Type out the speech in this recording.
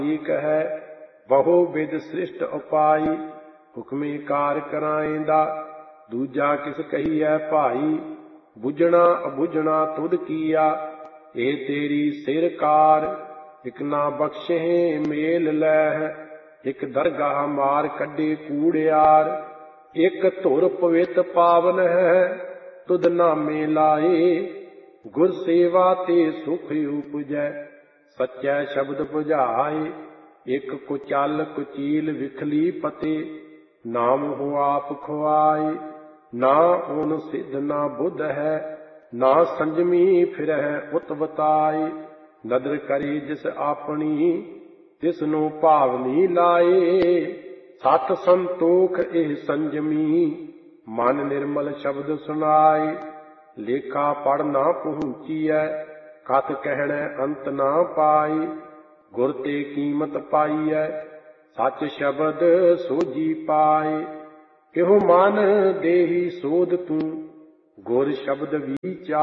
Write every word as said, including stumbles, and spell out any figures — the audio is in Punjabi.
ਏਕ ਹੈ ਬਹੁ ਵਿਦ ਸ੍ਰਿਸ਼ਟ ਉਪਾਈ। ਹੁਕਮੇ ਕਾਰ ਕਰਾਏਂਦਾ ਦੂਜਾ ਕਿਸ ਕਹੀਐ ਭਾਈ। ਬੁਝਣਾ ਅਬੁਝਣਾ ਤੁਧ ਕੀਆ ਇਹ ਤੇਰੀ ਸਿਰ ਕਾਰ। ਇਕ ਨਾ ਬਖਸ਼ੇ ਮੇਲ ਲੈ ਇਕ ਦਰਗਾਹ ਮਾਰ ਕੱਢੇ ਕੂੜਿਆਰ। ਇਕ ਧੁਰ ਪਵਿੱਤ ਪਾਵਨ ਹੈ ਤੁਧ ਨਾਮੇ ਲਾਏ। ਗੁਰ ਸੇਵਾ ਤੇ ਸੁਖ ਉਪਜੈ ਸੱਚੈ ਸ਼ਬਦ ਬੁਝਾਏ। ਇਕ ਕੁਚਲ ਕੁਚੀਲ ਵਿਖਲੀ ਪਤੇ ਨਾਮ ਹੋ ਆਪ ਖੁਆਏ। ਨਾ ਓਨ ਸਿੱਧ ਨਾ ਬੁੱਧ ਹੈ ਨਾ ਸੰਜਮੀ ਫਿਰਹਿ ਉਤ ਬਤਾਏ। ਨਦਰ ਕਰੇ ਜਿਸ ਆਪਣੀ ਤਿਸ ਨੂੰ ਭਾਵਨੀ ਲਾਏ। ਸਤ ਸੰਤੋਖ ਇਹ ਸੰਜਮੀ ਮਨ ਨਿਰਮਲ ਸ਼ਬਦ ਸੁਨਾਏ। ਲੇਖਾ ਪੜ ਨਾ ਪਹੁੰਚੀਐ ਕਥ ਕਹਿਣੈ ਅੰਤ ਨਾ ਪਾਈ। ਗੁਰ ਤੇ ਕੀਮਤ ਪਾਈਐ ਸੱਚ ਸ਼ਬਦ ਸੋਝੀ ਪਾਏ। ਇਹੋ ਮਨ ਦੇਹੀ ਸੋਧ ਤੂੰ ਗੁਰ ਸ਼ਬਦ ਵਿਚਾਰ।